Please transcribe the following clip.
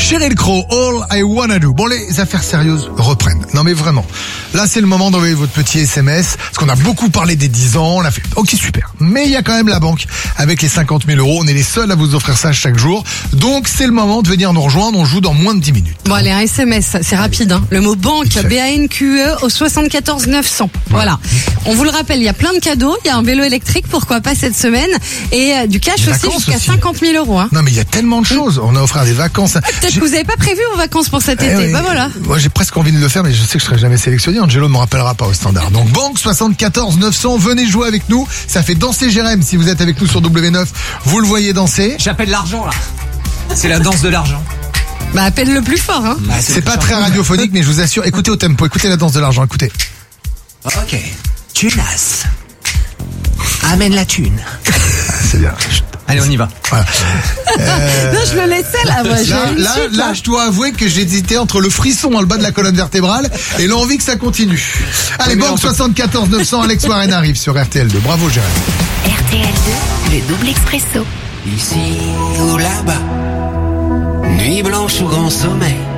Sheryl Crow, All I Wanna Do. Bon, les affaires sérieuses reprennent. Non mais vraiment. Là, c'est le moment d'envoyer votre petit SMS. Parce qu'on a beaucoup parlé des 10 ans. On l'a fait. Ok, super. Mais il y a quand même la banque. Avec les 50 000 €. On est les seuls à vous offrir ça chaque jour. Donc, c'est le moment de venir nous rejoindre. On joue dans moins de 10 minutes. Bon, allez, un SMS, c'est rapide, hein. Le mot banque, BANQE au 74 900. Voilà. On vous le rappelle, il y a plein de cadeaux. Il y a un vélo électrique, pourquoi pas cette semaine. Et du cash aussi jusqu'à 50 000 €. Hein. Non mais il y a tellement de choses. On a offert des vacances. Peut-être que vous n'avez pas prévu vos vacances pour cet été. Oui. Bah voilà. Moi j'ai presque envie de le faire, mais je sais que je serai jamais sélectionné. Angelo ne me rappellera pas au standard. Donc banque 74 900, venez jouer avec nous. Ça fait danser Jérém. Si vous êtes avec nous sur W9, vous le voyez danser. J'appelle l'argent là. C'est la danse de l'argent. Bah appelle le plus fort. Hein. Bah, C'est pas très radiophonique, mais je vous assure. Écoutez au tempo, écoutez la danse de l'argent. Écoutez. Ok. Tunasse. Amène la thune. C'est bien. Allez, on y va. Voilà. Non, je le laissais là. Moi, Là, je dois avouer que j'hésitais entre le frisson dans le bas de la colonne vertébrale et l'envie que ça continue. Allez, banque 74 900, Alex Warren arrive sur RTL2. Bravo, Jérém. RTL2, le double expresso. Ici ou là-bas, nuit blanche ou grand sommeil.